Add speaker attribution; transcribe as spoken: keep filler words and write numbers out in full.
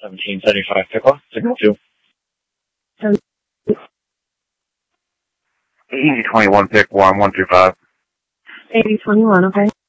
Speaker 1: seventeen seventy-five Pickle, signal two.
Speaker 2: eighty twenty-one pick one, one two five.
Speaker 3: eighty twenty-one, okay.